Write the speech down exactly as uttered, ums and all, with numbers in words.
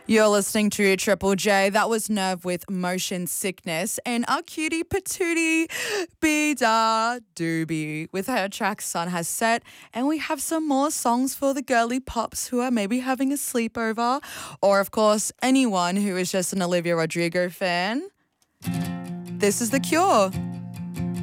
You're listening to Triple J. That was Nerve with Motion Sickness, and our cutie patootie Bida Doobie with her track Sun Has Set. And we have some more songs for the girly pops who are maybe having a sleepover, or of course anyone who is just an Olivia Rodrigo fan. This is The Cure.